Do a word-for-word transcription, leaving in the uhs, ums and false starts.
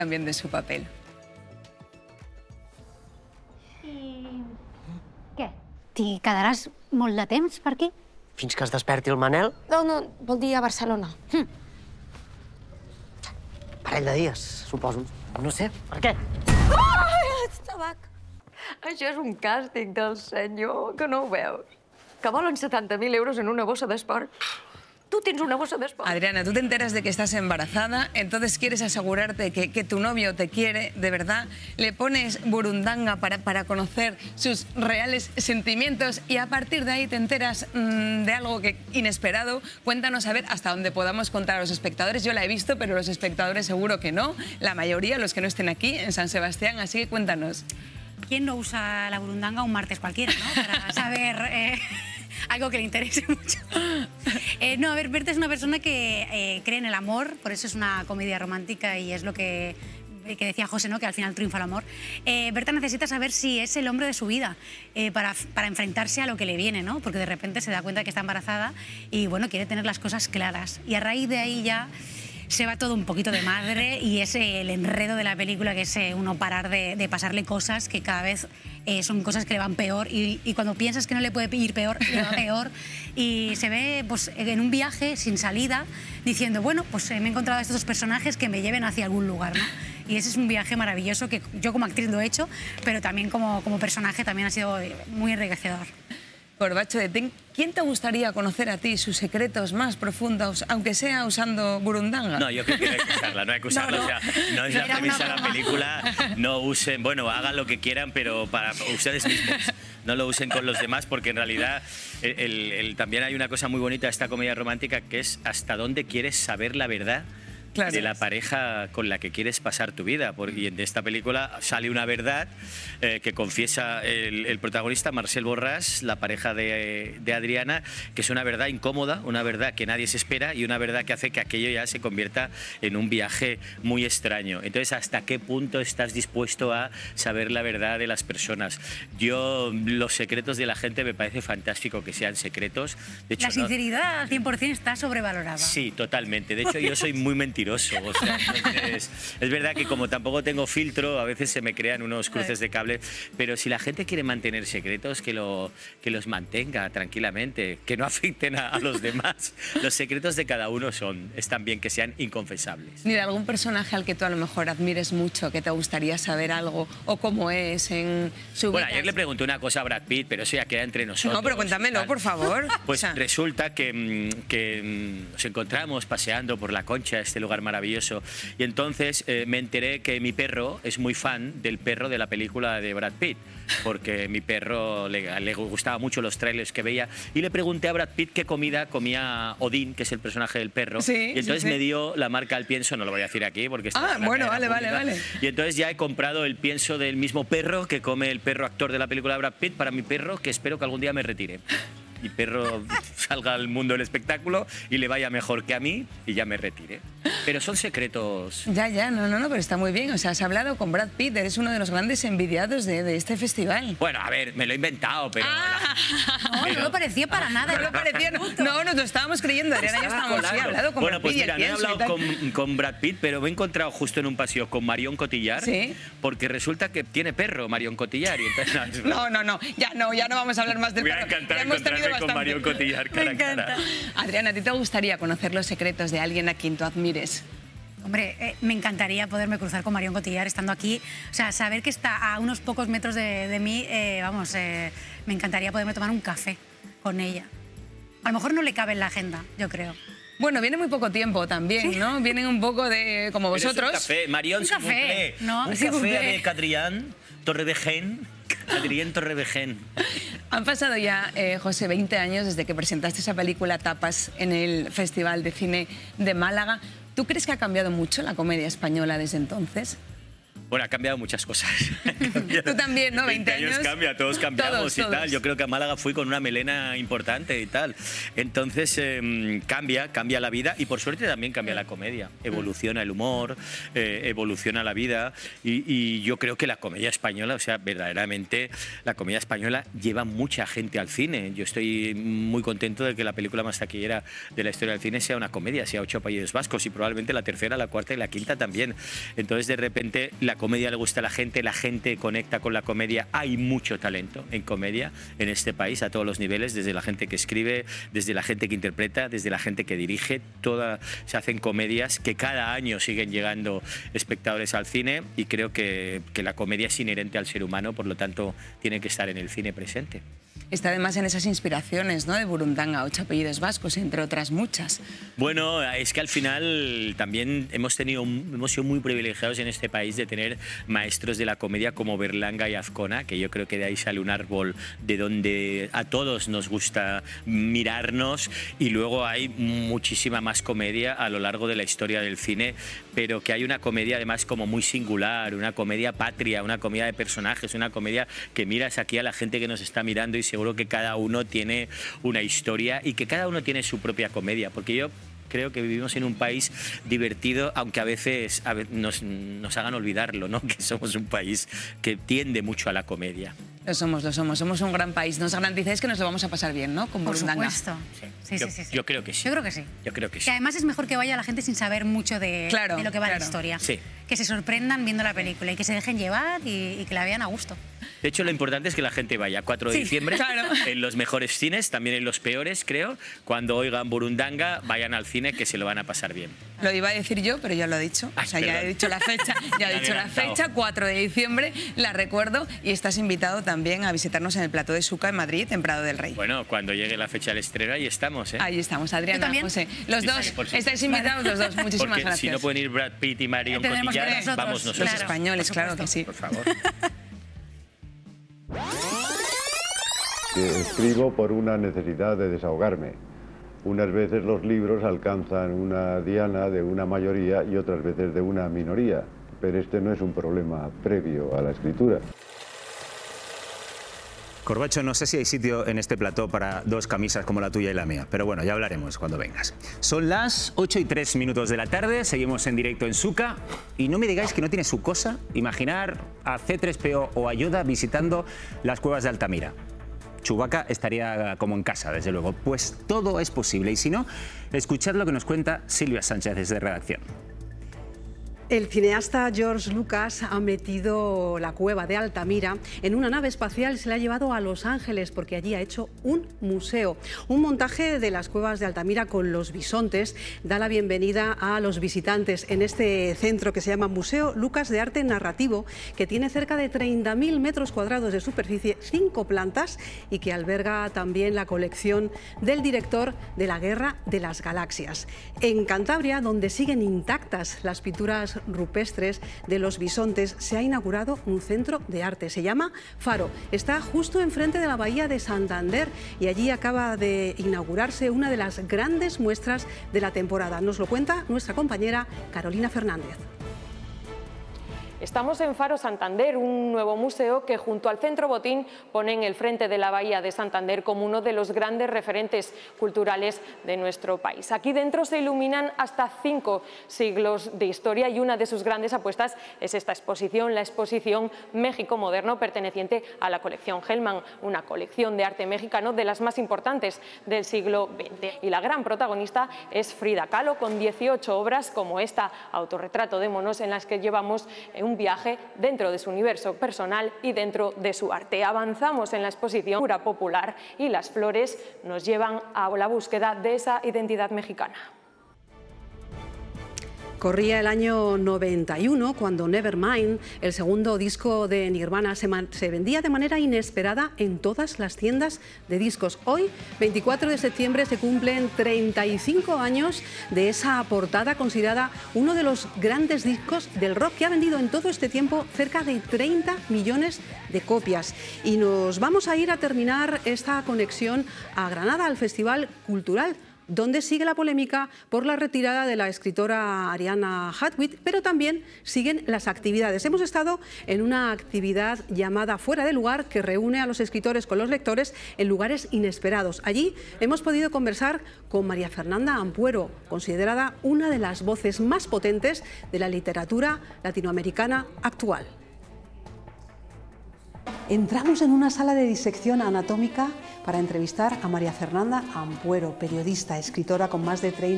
también de su papel. I què? T'hi quedaràs molt de temps per aquí? Fins que es desperti el Manel? No, no, vol dir a Barcelona. Hm. Parell de dies, suposo. No sé, per què? Ai, ets tabac. Això és un càstig del senyor, que no ho veus. Que volen setanta mil euros en una bossa d'esport. Tú tienes una bolsa de esport. Adriana, tú te enteras de que estás embarazada, entonces quieres asegurarte que, que tu novio te quiere, de verdad, le pones burundanga para, para conocer sus reales sentimientos y a partir de ahí te enteras mmm, de algo que inesperado. Cuéntanos a ver hasta dónde podamos contar a los espectadores. Yo la he visto, pero los espectadores seguro que no. La mayoría, los que no estén aquí, en San Sebastián, así que cuéntanos. ¿Quién no usa la burundanga un martes cualquiera, no? Para saber eh, algo que le interese mucho. Eh, no, a ver, Berta es una persona que eh, cree en el amor, por eso es una comedia romántica y es lo que, que decía José, ¿no? Que al final triunfa el amor. Eh, Berta necesita saber si es el hombre de su vida eh, para, para enfrentarse a lo que le viene, ¿no? Porque de repente se da cuenta que está embarazada y, bueno, quiere tener las cosas claras. Y a raíz de ahí ya se va todo un poquito de madre y es el enredo de la película, que es eh, uno parar de, de pasarle cosas que cada vez eh, son cosas que le van peor y, y cuando piensas que no le puede ir peor, le va peor y se ve pues, en un viaje sin salida diciendo, bueno, pues eh, me he encontrado a estos dos personajes que me lleven hacia algún lugar, ¿no? Y ese es un viaje maravilloso que yo como actriz lo he hecho, pero también como, como personaje también ha sido muy enriquecedor. Corbacho de Ten, ¿quién te gustaría conocer a ti sus secretos más profundos, aunque sea usando burundanga? No, yo creo que no hay que usarla, no hay que usarla. No, no. O sea, no es la premisa de la película, no usen, bueno, hagan lo que quieran, pero para ustedes mismos. No lo usen con los demás, porque en realidad el, el, el, también hay una cosa muy bonita de esta comedia romántica, que es hasta dónde quieres saber la verdad. Claro. De la pareja con la que quieres pasar tu vida. Porque en esta película sale una verdad eh, que confiesa el, el protagonista, Marcel Borràs, la pareja de, de Adriana, que es una verdad incómoda, una verdad que nadie se espera y una verdad que hace que aquello ya se convierta en un viaje muy extraño. Entonces, ¿hasta qué punto estás dispuesto a saber la verdad de las personas? Yo, los secretos de la gente me parece fantástico que sean secretos. De hecho, la sinceridad al cien por cien está sobrevalorada. Sí, totalmente. De hecho, yo soy muy mentiroso. O sea, entonces, es verdad que como tampoco tengo filtro, a veces se me crean unos cruces de cable, pero si la gente quiere mantener secretos, que, lo, que los mantenga tranquilamente, que no afecten a, a los demás. Los secretos de cada uno son, están bien que sean inconfesables. Ni de algún personaje al que tú a lo mejor admires mucho, que te gustaría saber algo, o cómo es en su Bueno, vida. ayer le pregunté una cosa a Brad Pitt, pero eso ya queda entre nosotros. No, pero cuéntamelo, por favor. Pues o sea, resulta que, que nos encontramos paseando por La Concha, este lugar maravilloso, y entonces eh, me enteré que mi perro es muy fan del perro de la película de Brad Pitt, porque mi perro le, le gustaba mucho los trailers que veía, y le pregunté a Brad Pitt qué comida comía Odín, que es el personaje del perro, sí, y entonces sí, sí. me dio la marca del pienso, no lo voy a decir aquí porque está Ah, bueno, vale, vale, vale. Y entonces ya he comprado el pienso del mismo perro que come el perro actor de la película de Brad Pitt para mi perro, que espero que algún día me retire. Mi perro salga al mundo del espectáculo y le vaya mejor que a mí y ya me retire. Pero son secretos. Ya, ya, no, no, no, pero está muy bien. O sea, has hablado con Brad Pitt, eres uno de los grandes envidiados de, de este festival. Bueno, a ver, me lo he inventado, pero... Ah, la... No, pero... no lo parecía para nada. No lo parecía, no, no, nos lo estábamos creyendo. Adriana, ya estábamos, sí, hablado con bueno, Brad Pitt. Bueno, pues mira, no he hablado con, con Brad Pitt, pero me he encontrado justo en un paseo con Marion Cotillard, ¿sí? Porque resulta que tiene perro Marion Cotillard. Y entonces, no, no, no, ya no, ya no vamos a hablar más del perro. Me voy a encantar encontrarme con Marion Cotillard cara me encanta. a cara. Adriana, ¿a ti te gustaría conocer los secretos de alguien a quien tú admires? Hombre, eh, me encantaría poderme cruzar con Marion Cotillard estando aquí. O sea, saber que está a unos pocos metros de, de mí, eh, vamos, eh, me encantaría poderme tomar un café con ella. A lo mejor no le cabe en la agenda, yo creo. Bueno, viene muy poco tiempo también, ¿no? Vienen un poco de... como vosotros. Pero es un café. Marion, un café, ¿no? Un sí, café avec Adrián Torrevején. Adrián Torrevején. Han pasado ya, eh, José, veinte años desde que presentaste esa película Tapas en el Festival de Cine de Málaga. ¿Tú crees que ha cambiado mucho la comedia española desde entonces? Bueno, ha cambiado muchas cosas. Cambiado. Tú también, ¿no? veinte años cambia, todos cambiamos todos, y todos. tal. Yo creo que a Málaga fui con una melena importante y tal. Entonces eh, cambia, cambia la vida y por suerte también cambia la comedia. Evoluciona el humor, eh, evoluciona la vida y, y yo creo que la comedia española, o sea, verdaderamente la comedia española lleva mucha gente al cine. Yo estoy muy contento de que la película más taquillera de la historia del cine sea una comedia, sea Ocho apellidos vascos y probablemente la tercera, la cuarta y la quinta también. Entonces, de repente, la comedia le gusta a la gente, la gente conecta con la comedia. Hay mucho talento en comedia en este país a todos los niveles, desde la gente que escribe, desde la gente que interpreta, desde la gente que dirige. Toda, se hacen comedias que cada año siguen llegando espectadores al cine y creo que, que la comedia es inherente al ser humano, por lo tanto, tiene que estar en el cine presente. Está además en esas inspiraciones, ¿no? De Burundanga, Ocho apellidos vascos, entre otras muchas. Bueno, es que al final también hemos, tenido, hemos sido muy privilegiados en este país de tener maestros de la comedia como Berlanga y Azcona, que yo creo que de ahí sale un árbol de donde a todos nos gusta mirarnos, y luego hay muchísima más comedia a lo largo de la historia del cine, pero que hay una comedia además como muy singular, una comedia patria, una comedia de personajes, una comedia que miras aquí a la gente que nos está mirando y seguro que cada uno tiene una historia y que cada uno tiene su propia comedia, porque yo creo que vivimos en un país divertido, aunque a veces a veces nos, nos hagan olvidarlo, ¿no? Que somos un país que tiende mucho a la comedia. Lo somos, lo somos. Somos un gran país. Nos garantizáis que nos lo vamos a pasar bien, ¿no? Con Por Burundanga. supuesto. Sí, yo, sí, sí, sí. yo creo que sí. Yo creo que sí. Yo creo que sí. Que además es mejor que vaya la gente sin saber mucho de, Claro, de lo que va claro. la historia. Sí. Que se sorprendan viendo la película y que se dejen llevar y, y que la vean a gusto. De hecho, lo importante es que la gente vaya cuatro de Sí, diciembre claro. en los mejores cines, también en los peores, creo. Cuando oigan Burundanga, vayan al cine, que se lo van a pasar bien. Lo iba a decir yo, pero ya lo he dicho. Ay, O sea, ya perdón. he dicho la fecha, ya Me he he dicho la adelantado. fecha, cuatro de diciembre, la recuerdo, y estás invitado también a visitarnos en el Plató de Suca en Madrid, en Prado del Rey. Bueno, cuando llegue la fecha del estreno, ahí estamos, ¿eh? Ahí estamos, Adriana, ¿Tú también? José. Los Sí, dos, sí, por supuesto. estáis invitados los dos. Muchísimas Porque gracias. si no pueden ir Brad Pitt y Marion Tenemos que ir Cotillard, nosotros, vamos Los nosotros. claro. españoles, por claro que sí. Por favor. Que escribo por una necesidad de desahogarme. Unas veces los libros alcanzan una diana de una mayoría y otras veces de una minoría, pero este no es un problema previo a la escritura. Corbacho, no sé si hay sitio en este plató para dos camisas como la tuya y la mía, pero bueno, ya hablaremos cuando vengas. Son las ocho y tres minutos de la tarde, seguimos en directo en Suca y no me digáis que no tiene su cosa imaginar a C tres P O o a Yoda visitando las cuevas de Altamira. Chewbacca estaría como en casa, desde luego. Pues todo es posible y si no, escuchad lo que nos cuenta Silvia Sánchez desde redacción. El cineasta George Lucas ha metido la cueva de Altamira en una nave espacial y se la ha llevado a Los Ángeles porque allí ha hecho un museo. Un montaje de las cuevas de Altamira con los bisontes da la bienvenida a los visitantes en este centro que se llama Museo Lucas de Arte Narrativo, que tiene cerca de treinta mil metros cuadrados de superficie, cinco plantas y que alberga también la colección del director de La Guerra de las Galaxias. En Cantabria, donde siguen intactas las pinturas rupestres de los bisontes, se ha inaugurado un centro de arte. Se llama Faro. Está justo enfrente de la bahía de Santander y allí acaba de inaugurarse una de las grandes muestras de la temporada. Nos lo cuenta nuestra compañera Carolina Fernández. Estamos en Faro Santander, un nuevo museo que junto al Centro Botín pone en el frente de la bahía de Santander como uno de los grandes referentes culturales de nuestro país. Aquí dentro se iluminan hasta cinco siglos de historia y una de sus grandes apuestas es esta exposición, la exposición México Moderno, perteneciente a la colección Hellman, una colección de arte mexicano de las más importantes del siglo veinte. Y la gran protagonista es Frida Kahlo, con dieciocho obras como esta, Autorretrato de monos, en las que llevamos un un viaje dentro de su universo personal y dentro de su arte. Avanzamos en la exposición Cultura Popular y las flores nos llevan a la búsqueda de esa identidad mexicana. Corría el año noventa y uno cuando Nevermind, el segundo disco de Nirvana, se, se vendía de manera inesperada en todas las tiendas de discos. Hoy, veinticuatro de septiembre, se cumplen treinta y cinco años de esa portada considerada uno de los grandes discos del rock, que ha vendido en todo este tiempo cerca de treinta millones de copias. Y nos vamos a ir a terminar esta conexión a Granada, al Festival Cultural donde sigue la polémica por la retirada de la escritora Arianna Huffington, pero también siguen las actividades. Hemos estado en una actividad llamada Fuera de Lugar, que reúne a los escritores con los lectores en lugares inesperados. Allí hemos podido conversar con María Fernanda Ampuero, considerada una de las voces más potentes de la literatura latinoamericana actual. Entramos en una sala de disección anatómica para entrevistar a María Fernanda Ampuero, periodista, escritora con más de treinta